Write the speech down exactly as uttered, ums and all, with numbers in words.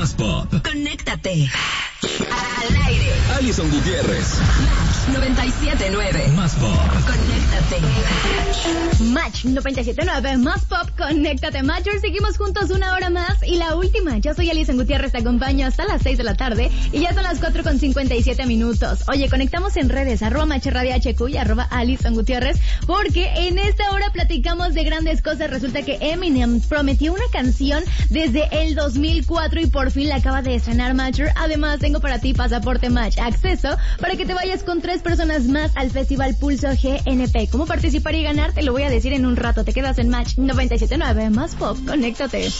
Más Pop. Conéctate. Al aire. Alison Gutiérrez. Match noventa y siete nueve. Más Pop. Conéctate. Match noventa y siete nueve. Más Pop. Conéctate, Matchers. Seguimos juntos una hora más. Y la última. Yo soy Alison Gutiérrez. Te acompaño hasta las seis de la tarde. Y ya son las cuatro con cincuenta y siete minutos. Oye, conectamos en redes. Arroba Match Radio H Q y arroba Alison Gutiérrez. Porque en esta hora platicamos de grandes cosas. Resulta que Eminem prometió una canción desde el dos mil cuatro y por fin la acaba de estrenar, Matcher. Además, tengo para ti pasaporte Match, acceso para que te vayas con tres personas más al Festival Pulso G N P. ¿Cómo participar y ganar? Te lo voy a decir en un rato. Te quedas en Match noventa y siete nueve. Más Pop, conéctate.